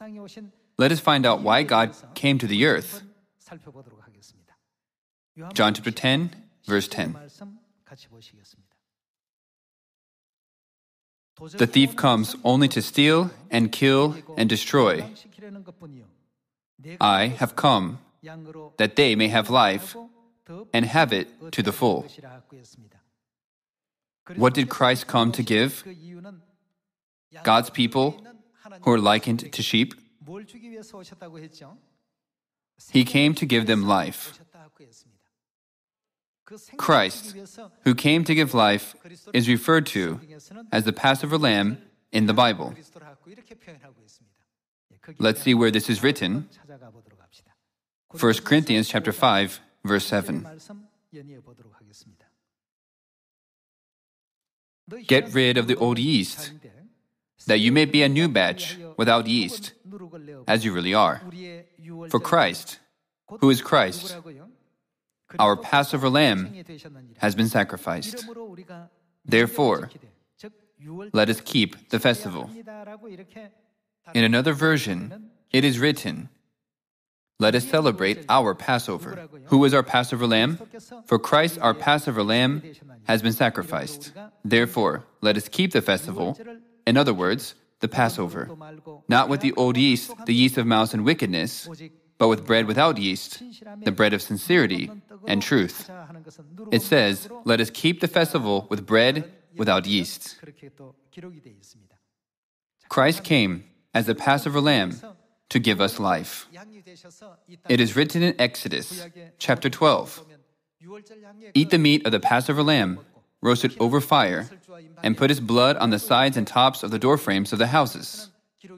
Let us find out why God came to the earth. John chapter 10, verse 10. The thief comes only to steal and kill and destroy. I have come that they may have life and have it to the full. What did Christ come to give? God's people, who are likened to sheep, He came to give them life. Christ, who came to give life, is referred to as the Passover Lamb in the Bible. Let's see where this is written. 1 Corinthians chapter 5, verse 7. Get rid of the old yeast, that you may be a new batch without yeast, as you really are. For Christ, who is Christ, our Passover Lamb, has been sacrificed. Therefore, let us keep the festival. In another version, it is written, let us celebrate our Passover. Who is our Passover Lamb? For Christ, our Passover Lamb, has been sacrificed. Therefore, let us keep the festival. In other words, the Passover. Not with the old yeast, the yeast of malice and wickedness, but with bread without yeast, the bread of sincerity and truth. It says, let us keep the festival with bread without yeast. Christ came as the Passover Lamb to give us life. It is written in Exodus chapter 12, eat the meat of the Passover lamb, roast it over fire, and put its blood on the sides and tops of the doorframes of the houses.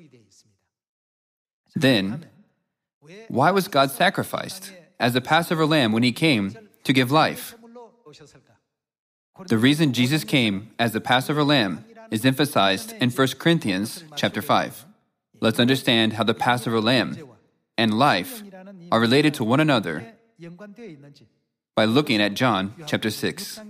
Then, why was God sacrificed as the Passover lamb when He came to give life? The reason Jesus came as the Passover lamb is emphasized in 1 Corinthians chapter 5. Let's understand how the Passover lamb and life are related to one another by looking at John chapter 6.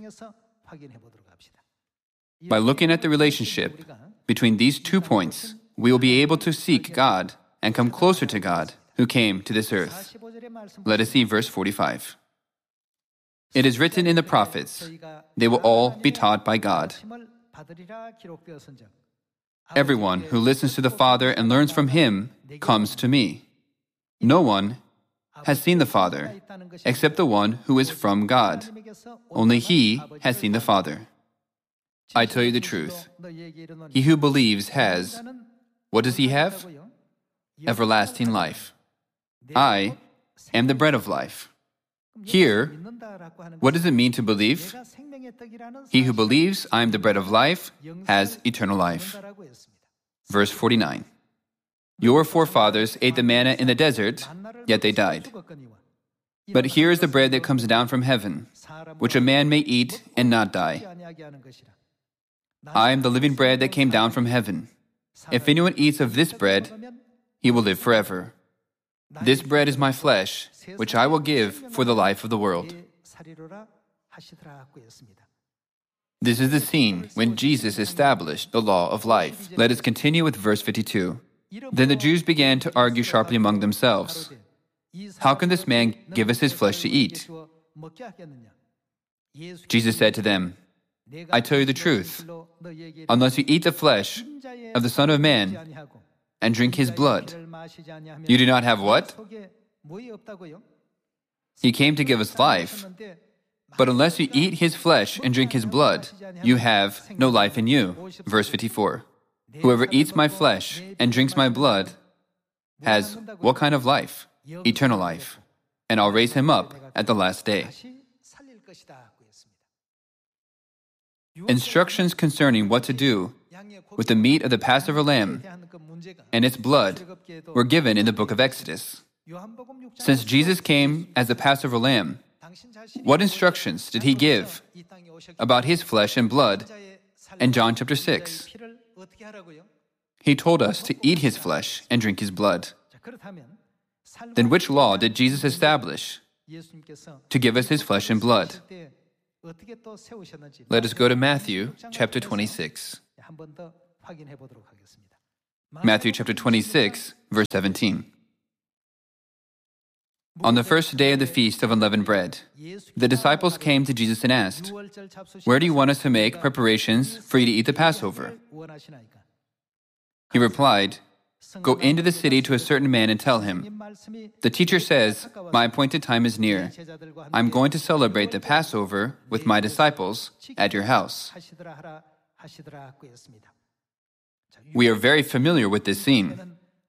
By looking at the relationship between these 2 points, we will be able to seek God and come closer to God who came to this earth. Let us see verse 45. It is written in the prophets, they will all be taught by God. Everyone who listens to the Father and learns from Him comes to me. No one has seen the Father except the one who is from God. Only He has seen the Father. I tell you the truth. He who believes has, what does he have? Everlasting life. I am the bread of life. Here, what does it mean to believe? He who believes I am the bread of life has eternal life. Verse 49. Your forefathers ate the manna in the desert, yet they died. But here is the bread that comes down from heaven, which a man may eat and not die. I am the living bread that came down from heaven. If anyone eats of this bread, he will live forever. This bread is my flesh, which I will give for the life of the world. This is the scene when Jesus established the law of life. Let us continue with verse 52. Then the Jews began to argue sharply among themselves. How can this man give us his flesh to eat? Jesus said to them, I tell you the truth, unless you eat the flesh of the Son of Man and drink His blood, you do not have what? He came to give us life, but unless you eat His flesh and drink His blood, you have no life in you. Verse 54. Whoever eats my flesh and drinks my blood has what kind of life? Eternal life. And I'll raise him up at the last day. Instructions concerning what to do with the meat of the Passover lamb and its blood were given in the book of Exodus. Since Jesus came as the Passover lamb, what instructions did He give about His flesh and blood in John chapter 6? He told us to eat His flesh and drink His blood. Then which law did Jesus establish to give us His flesh and blood? Let us go to Matthew chapter 26. Matthew chapter 26, verse 17. On the first day of the feast of unleavened bread, the disciples came to Jesus and asked, "Where do you want us to make preparations for you to eat the Passover?" He replied, "Go into the city to a certain man and tell him, 'The teacher says, my appointed time is near. I'm going to celebrate the Passover with my disciples at your house.'" We are very familiar with this scene.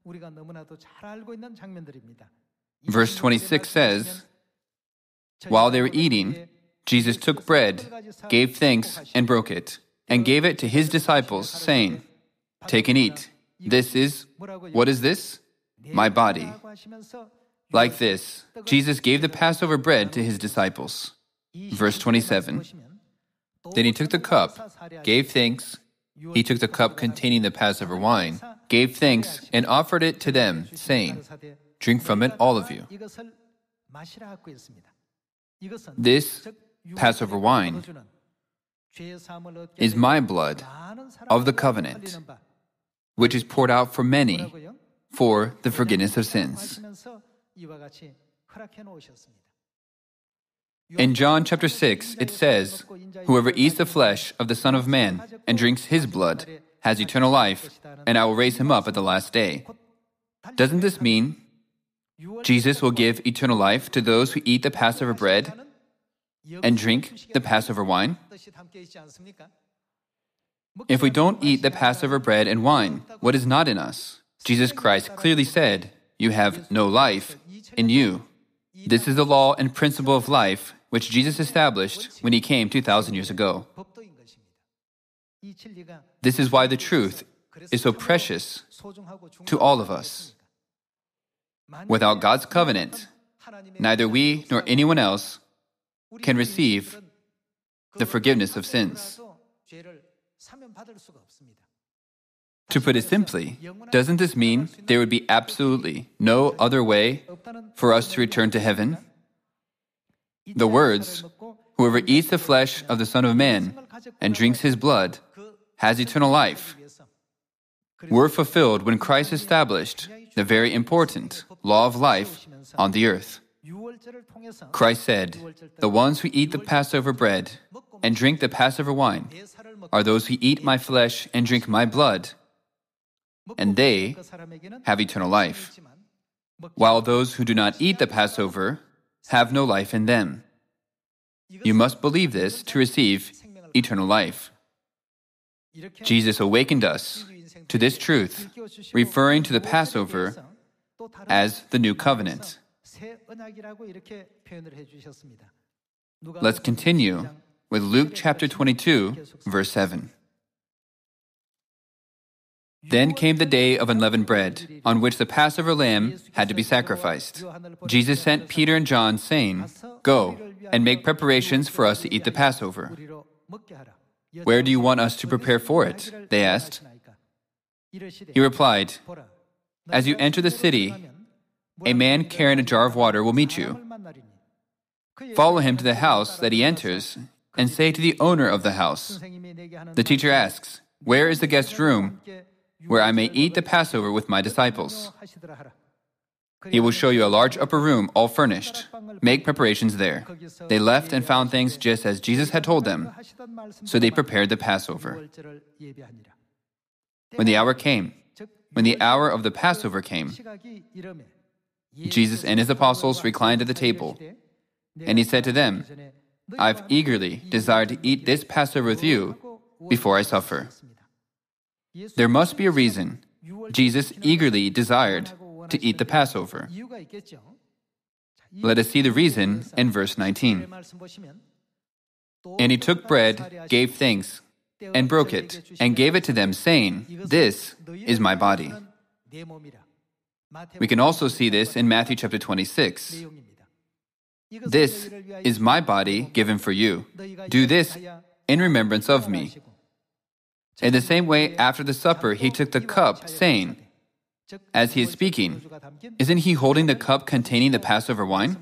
Verse 26 says, "While they were eating, Jesus took bread, gave thanks, and broke it, and gave it to his disciples, saying, 'Take and eat. This is,' what is this? 'My body.'" Like this, Jesus gave the Passover bread to his disciples. Verse 27, "Then he took the cup, gave thanks. He took the cup containing the Passover wine, gave thanks, and offered it to them, saying, 'Drink from it, all of you. This Passover wine is my blood of the covenant, which is poured out for many for the forgiveness of sins.'" In John chapter 6, it says, "Whoever eats the flesh of the Son of Man and drinks his blood has eternal life, and I will raise him up at the last day." Doesn't this mean Jesus will give eternal life to those who eat the Passover bread and drink the Passover wine? If we don't eat the Passover bread and wine, what is not in us? Jesus Christ clearly said, "You have no life in you." This is the law and principle of life which Jesus established when he came 2,000 years ago. This is why the truth is so precious to all of us. Without God's covenant, neither we nor anyone else can receive the forgiveness of sins. To put it simply, doesn't this mean there would be absolutely no other way for us to return to heaven? The words, "Whoever eats the flesh of the Son of Man and drinks his blood has eternal life," were fulfilled when Christ established the very important law of life on the earth. Christ said, "The ones who eat the Passover bread and drink the Passover wine are those who eat my flesh and drink my blood, and they have eternal life, while those who do not eat the Passover have no life in them." You must believe this to receive eternal life. Jesus awakened us to this truth, referring to the Passover as the new covenant. Let's continue with Luke chapter 22, verse 7. "Then came the day of unleavened bread, on which the Passover lamb had to be sacrificed. Jesus sent Peter and John, saying, 'Go and make preparations for us to eat the Passover.' 'Where do you want us to prepare for it?' they asked. He replied, 'As you enter the city, a man carrying a jar of water will meet you. Follow him to the house that he enters, and say to the owner of the house, "The teacher asks, where is the guest room where I may eat the Passover with my disciples?" He will show you a large upper room, all furnished. Make preparations there." They left and found things just as Jesus had told them, so they prepared the Passover. When the hour of the Passover came, Jesus and his apostles reclined at the table, and he said to them, "I've eagerly desired to eat this Passover with you before I suffer." There must be a reason Jesus eagerly desired to eat the Passover. Let us see the reason in verse 19. "And he took bread, gave thanks, and broke it, and gave it to them, saying, 'This is my body.'" We can also see this in Matthew chapter 26. "This is my body given for you. Do this in remembrance of me." In the same way, after the supper, he took the cup, saying, as he is speaking, isn't he holding the cup containing the Passover wine?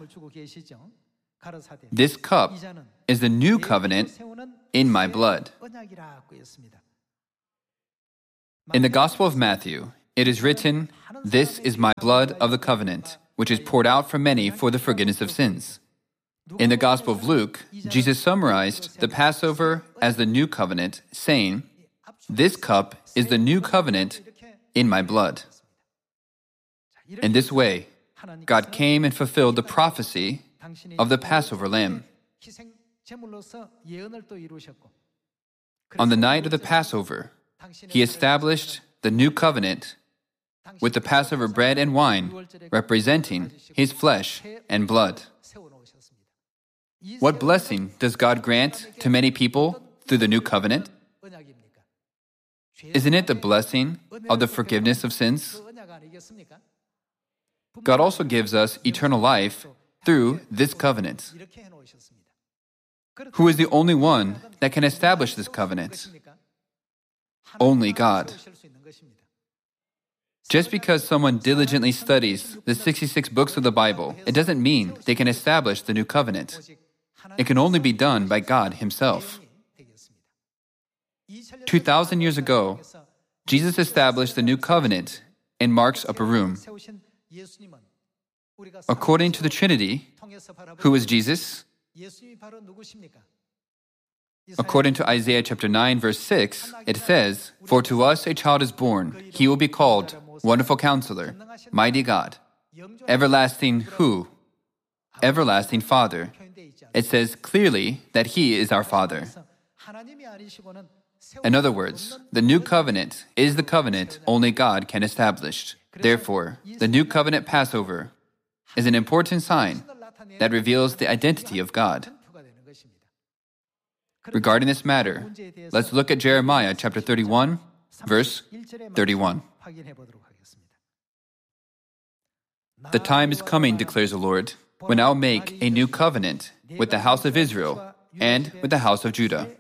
"This cup is the new covenant in my blood." In the Gospel of Matthew, It is written, "This is my blood of the covenant, which is poured out for many for the forgiveness of sins." In the Gospel of Luke, Jesus summarized the Passover as the new covenant, saying, "This cup is the new covenant in my blood." In this way, God came and fulfilled the prophecy of the Passover lamb. On the night of the Passover, He established the new covenant with the Passover bread and wine representing His flesh and blood. What blessing does God grant to many people through the new covenant? Isn't it the blessing of the forgiveness of sins? God also gives us eternal life through this covenant. Who is the only one that can establish this covenant? Only God. Just because someone diligently studies the 66 books of the Bible, it doesn't mean they can establish the new covenant. It can only be done by God Himself. 2,000 years ago, Jesus established the new covenant in Mark's upper room. According to the Trinity, who is Jesus? According to Isaiah chapter 9, verse 6, it says, "For to us a child is born, He will be called Wonderful Counselor, Mighty God, Everlasting Who? Everlasting Father." It says clearly that He is our Father. In other words, the new covenant is the covenant only God can establish. Therefore, the new covenant Passover is an important sign that reveals the identity of God. Regarding this matter, let's look at Jeremiah chapter 31, verse 31. "The time is coming, declares the Lord, when I'll make a new covenant with the house of Israel and with the house of Judah."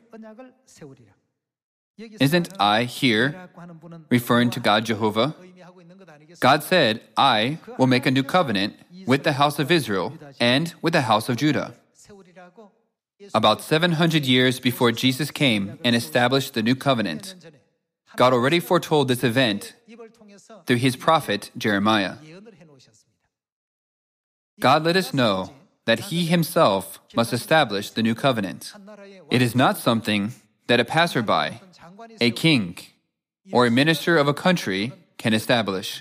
Isn't "I" here referring to God Jehovah? God said, "I will make a new covenant with the house of Israel and with the house of Judah." About 700 years before Jesus came and established the new covenant, God already foretold this event through His prophet Jeremiah. God let us know that He Himself must establish the new covenant. It is not something that a passerby, a king, or a minister of a country can establish.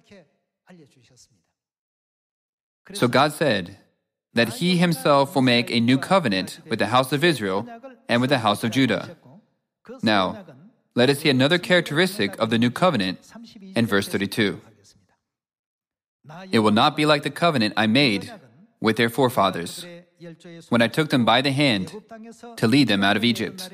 So God said that He Himself will make a new covenant with the house of Israel and with the house of Judah. Now, let us see another characteristic of the new covenant in verse 32. "It will not be like the covenant I made with their forefathers when I took them by the hand to lead them out of Egypt,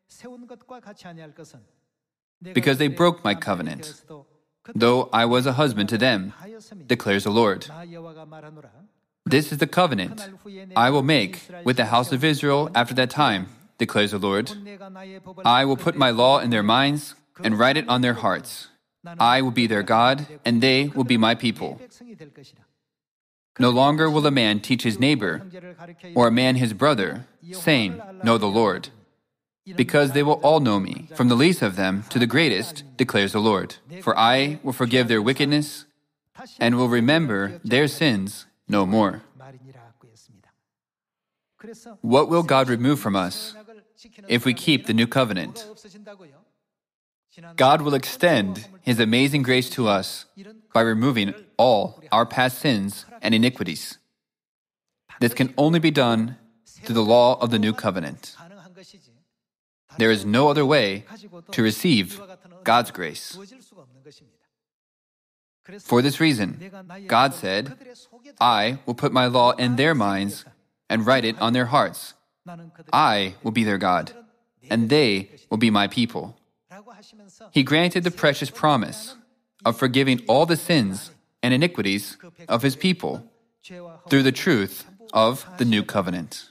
because they broke my covenant, though I was a husband to them, declares the Lord. This is the covenant I will make with the house of Israel after that time, declares the Lord. I will put my law in their minds and write it on their hearts. I will be their God, and they will be my people. No longer will a man teach his neighbor, or a man his brother, saying, 'Know the Lord,' because they will all know me, from the least of them to the greatest, declares the Lord. For I will forgive their wickedness and will remember their sins no more." What will God remove from us if we keep the new covenant? God will extend His amazing grace to us by removing all our past sins and iniquities. This can only be done through the law of the new covenant. There is no other way to receive God's grace. For this reason, God said, "I will put my law in their minds and write it on their hearts. I will be their God, and they will be my people." He granted the precious promise of forgiving all the sins and iniquities of His people through the truth of the new covenant.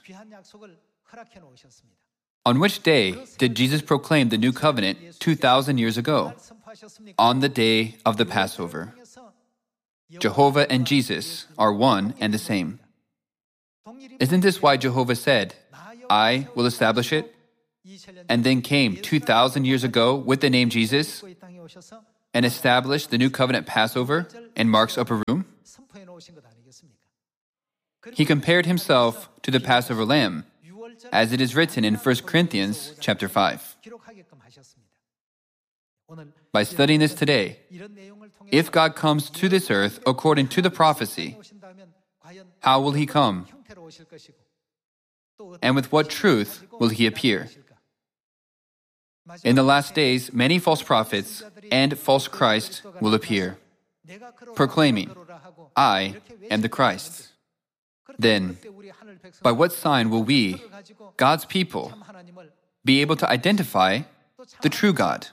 On which day did Jesus proclaim the new covenant 2,000 years ago? On the day of the Passover. Jehovah and Jesus are one and the same. Isn't this why Jehovah said, "I will establish it," and then came 2,000 years ago with the name Jesus and established the new covenant Passover in Mark's upper room? He compared himself to the Passover lamb, as it is written in 1 Corinthians chapter 5. By studying this today, if God comes to this earth according to the prophecy, how will He come? And with what truth will He appear? In the last days, many false prophets and false Christ will appear, proclaiming, "I am the Christ." Then, by what sign will we, God's people, be able to identify the true God?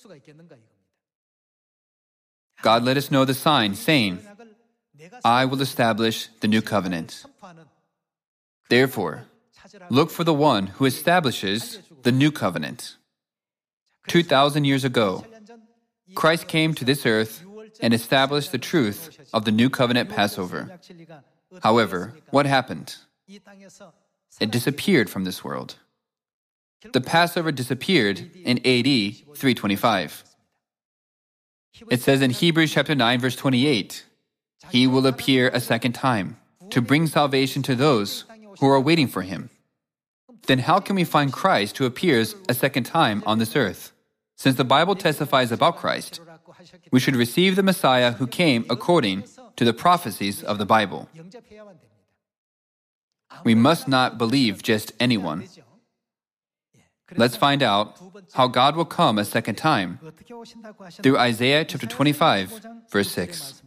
God let us know the sign, saying, "I will establish the new covenant." Therefore, look for the one who establishes the new covenant. 2,000 years ago, Christ came to this earth and established the truth of the new covenant Passover. However, what happened? It disappeared from this world. The Passover disappeared in AD 325. It says in Hebrews chapter 9, verse 28, "He will appear a second time to bring salvation to those who are waiting for Him." Then how can we find Christ who appears a second time on this earth? Since the Bible testifies about Christ, we should receive the Messiah who came according to the prophecies of the Bible. We must not believe just anyone. Let's find out how God will come a second time through Isaiah chapter 25, verse 6.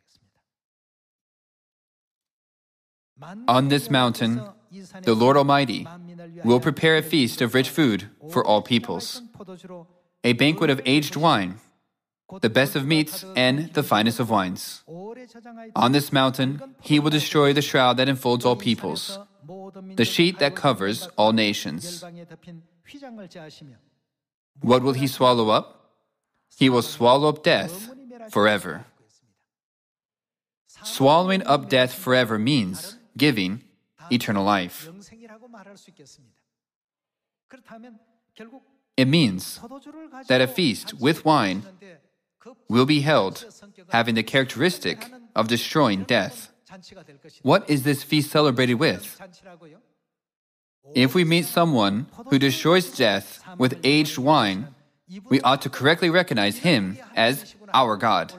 On this mountain, the Lord Almighty will prepare a feast of rich food for all peoples, a banquet of aged wine, the best of meats and the finest of wines. On this mountain, He will destroy the shroud that enfolds all peoples, the sheet that covers all nations. What will He swallow up? He will swallow up death forever. Swallowing up death forever means giving eternal life. It means that a feast with wine will be held, having the characteristic of destroying death. What is this feast celebrated with? If we meet someone who destroys death with aged wine, we ought to correctly recognize him as our God.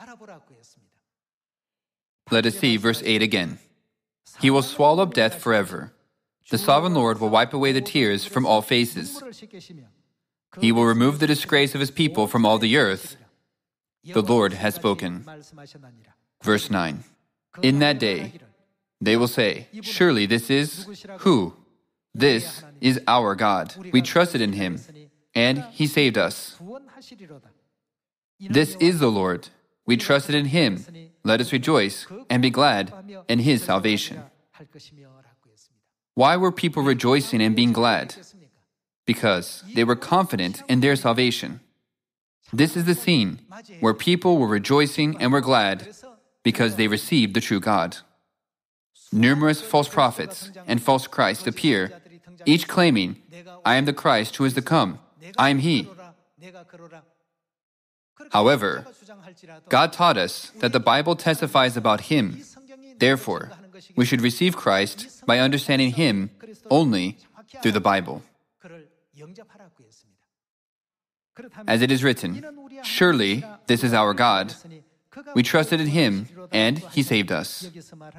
Let us see verse 8 again. He will swallow up death forever. The sovereign Lord will wipe away the tears from all faces. He will remove the disgrace of His people from all the earth. The Lord has spoken. Verse 9. In that day, they will say, "Surely this is who? This is our God. We trusted in Him, and He saved us. This is the Lord. We trusted in Him. Let us rejoice and be glad in His salvation." Why were people rejoicing and being glad? Because they were confident in their salvation. This is the scene where people were rejoicing and were glad because they received the true God. Numerous false prophets and false Christs appear, each claiming, "I am the Christ who is to come. I am He." However, God taught us that the Bible testifies about Him. Therefore, we should receive Christ by understanding Him only through the Bible. As it is written, "Surely this is our God. We trusted in Him, and He saved us."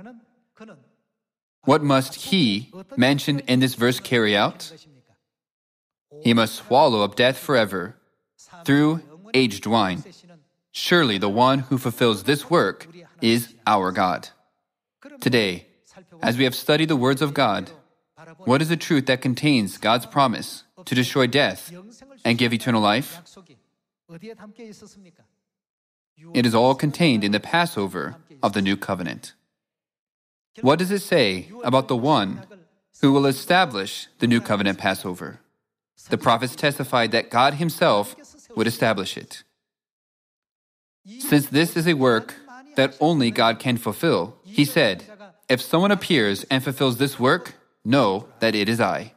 What must He, mentioned in this verse, carry out? He must swallow up death forever through aged wine. Surely the one who fulfills this work is our God. Today, as we have studied the words of God, what is the truth that contains God's promise to destroy death and give eternal life? It is all contained in the Passover of the New Covenant. What does it say about the one who will establish the New Covenant Passover? The prophets testified that God Himself would establish it. Since this is a work that only God can fulfill, He said, "If someone appears and fulfills this work, know that it is I.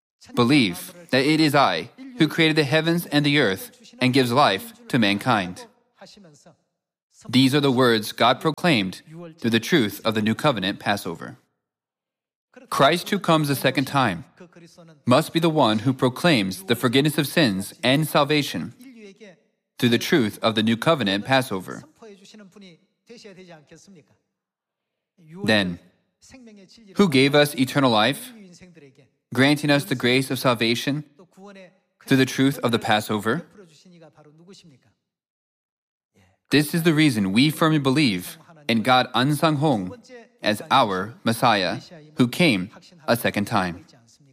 Believe that it is I who created the heavens and the earth and gives life to mankind." These are the words God proclaimed through the truth of the New Covenant Passover. Christ who comes a second time must be the one who proclaims the forgiveness of sins and salvation through the truth of the New Covenant Passover. Then, who gave us eternal life, granting us the grace of salvation through the truth of the Passover? This is the reason we firmly believe in God Unsang Hong as our Messiah, who came a second time.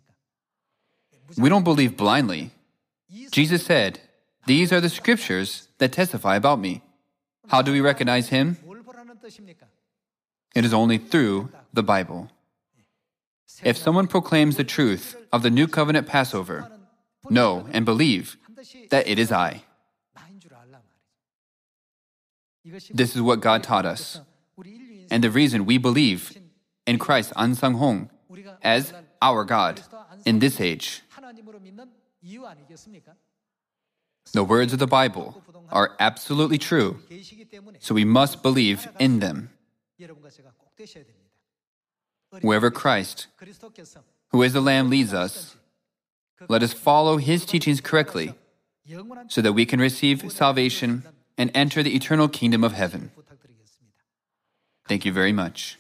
We don't believe blindly. Jesus said, "These are the scriptures that testify about me." How do we recognize Him? It is only through the Bible. If someone proclaims the truth of the New Covenant Passover, know and believe that it is I. This is what God taught us, and the reason we believe in Christ Unsang Hong as our God in this age. The words of the Bible are absolutely true, so we must believe in them. Wherever Christ, who is the Lamb, leads us, let us follow His teachings correctly so that we can receive salvation and enter the eternal kingdom of heaven. Thank you very much.